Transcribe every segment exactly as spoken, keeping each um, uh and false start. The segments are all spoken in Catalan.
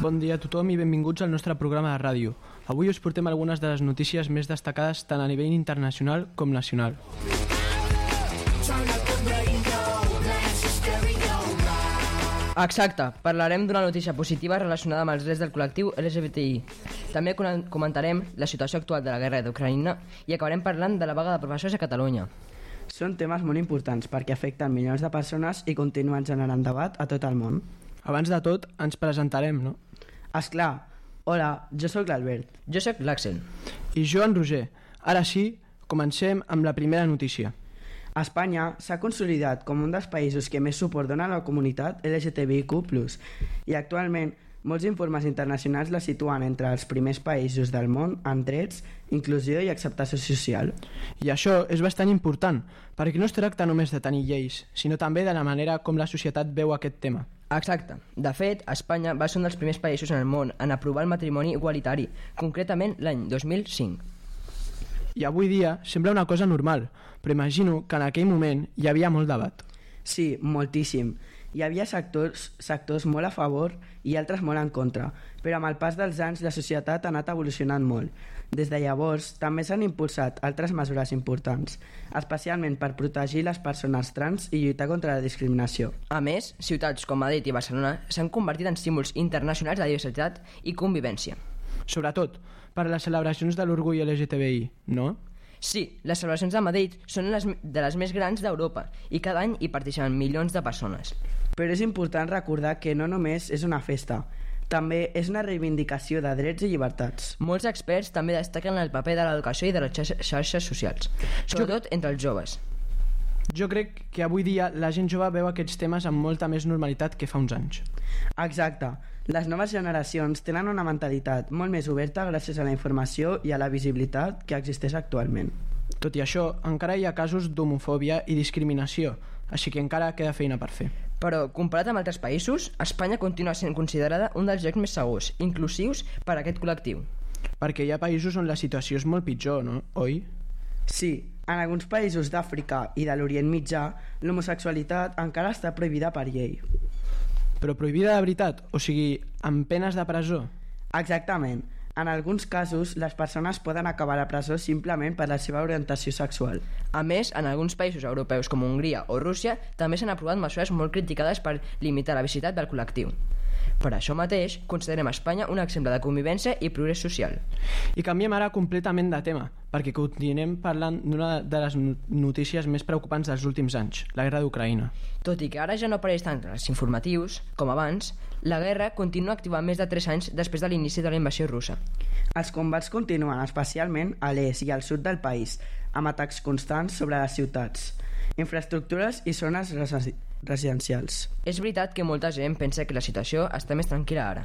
Bon dia a tothom i benvinguts al nostre programa de ràdio. Avui us portem algunes de les notícies més destacades tant a nivell internacional com nacional. Exacte, parlarem d'una notícia positiva relacionada amb els drets del col·lectiu L G B T I. També comentarem la situació actual de la guerra d'Ucraïna i acabarem parlant de la vaga de professors a Catalunya. Són temes molt importants perquè afecten milions de persones i continuen generant debat a tot el món. Abans de tot, ens presentarem, no? Esclar. Hola, jo sóc l'Albert. Jo sóc l'Axel. I jo en Roger. Ara sí, comencem amb la primera notícia. Espanya s'ha consolidat com un dels països que més suport dona a la comunitat L G T B I Q plus, i actualment molts informes internacionals la situen entre els primers països del món en drets, inclusió i acceptació social. I això és bastant important, perquè no es tracta només de tenir lleis, sinó també de la manera com la societat veu aquest tema. Exacte. De fet, Espanya va ser un dels primers països en el món en aprovar el matrimoni igualitari, concretament l'any dos mil cinc. I avui dia sembla una cosa normal, però imagino que en aquell moment hi havia molt debat. Sí, moltíssim. Hi havia sectors, sectors molt a favor i altres molt en contra, però amb el pas dels anys la societat ha anat evolucionant molt. Des de llavors també s'han impulsat altres mesures importants, especialment per protegir les persones trans i lluitar contra la discriminació. A més, ciutats com Madrid i Barcelona s'han convertit en símbols internacionals de diversitat i convivència. Sobretot per les celebracions de l'orgull L G T B I, no? Sí, les celebracions de Madrid són les de les més grans d'Europa i cada any hi participen milions de persones. Però és important recordar que no només és una festa, també és una reivindicació de drets i llibertats. Molts experts també destaquen el paper de l'educació i de les xarxes socials, sobretot entre els joves. Jo crec que avui dia la gent jove veu aquests temes amb molta més normalitat que fa uns anys. Exacte. Les noves generacions tenen una mentalitat molt més oberta gràcies a la informació i a la visibilitat que existeix actualment. Tot i això, encara hi ha casos d'homofòbia i discriminació, així que encara queda feina per fer. Però, comparat amb altres països, Espanya continua sent considerada un dels llocs més segurs, inclusius per a aquest col·lectiu. Perquè hi ha països on la situació és molt pitjor, no? Oi? Sí, en alguns països d'Àfrica i de l'Orient Mitjà, l'homosexualitat encara està prohibida per llei. Però prohibida de veritat? O sigui, amb penes de presó? Exactament. En alguns casos, les persones poden acabar a presó simplement per la seva orientació sexual. A més, en alguns països europeus com Hongria o Rússia també s'han aprovat mesures molt criticades per limitar la visitat del col·lectiu. Per això mateix, considerem Espanya un exemple de convivència i progrés social. I canviem ara completament de tema, perquè continuem parlant d'una de les notícies més preocupants dels últims anys, la guerra d'Ucraïna. Tot i que ara ja no apareix tant als informatius com abans, la guerra continua activa més de tres anys després de l'inici de la invasió russa. Els combats continuen especialment a l'est i al sud del país, amb atacs constants sobre les ciutats, infraestructures i zones residencials. És veritat que molta gent pensa que la situació està més tranquil·la ara.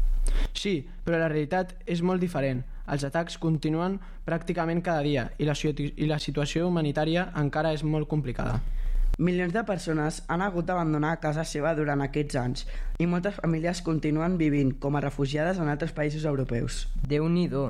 Sí, però la realitat és molt diferent. Els atacs continuen pràcticament cada dia i la, i la situació humanitària encara és molt complicada. Milions de persones han hagut d'abandonar casa seva durant aquests anys i moltes famílies continuen vivint com a refugiades en altres països europeus. Déu-n'hi-do.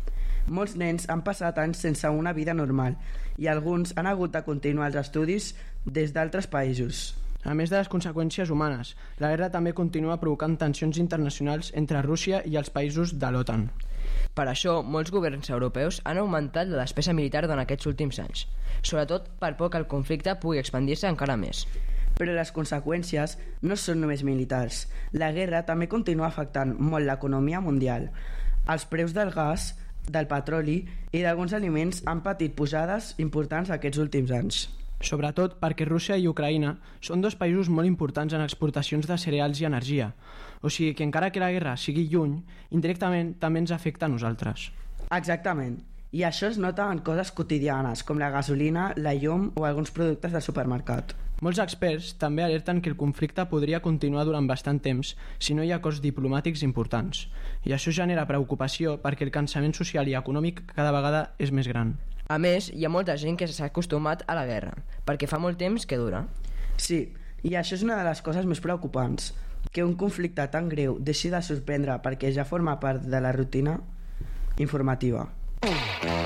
Molts nens han passat anys sense una vida normal i alguns han hagut de continuar els estudis des d'altres països. A més de les conseqüències humanes, la guerra també continua provocant tensions internacionals entre Rússia i els països de l'OTAN. Per això, molts governs europeus han augmentat la despesa militar durant aquests últims anys, sobretot per por que el conflicte pugui expandir-se encara més. Però les conseqüències no són només militars. La guerra també continua afectant molt l'economia mundial. Els preus del gas, del petroli i d'alguns aliments han patit pujades importants aquests últims anys. Sobretot perquè Rússia i Ucraïna són dos països molt importants en exportacions de cereals i energia. O sigui que encara que la guerra sigui lluny, indirectament també ens afecta a nosaltres. Exactament. I això es nota en coses quotidianes, com la gasolina, la llum o alguns productes del supermercat. Molts experts també alerten que el conflicte podria continuar durant bastant temps si no hi ha acords diplomàtics importants. I això genera preocupació perquè el cansament social i econòmic cada vegada és més gran. A més, hi ha molta gent que s'ha acostumat a la guerra, perquè fa molt temps que dura. Sí, i això és una de les coses més preocupants, que un conflicte tan greu deixi de sorprendre perquè ja forma part de la rutina informativa.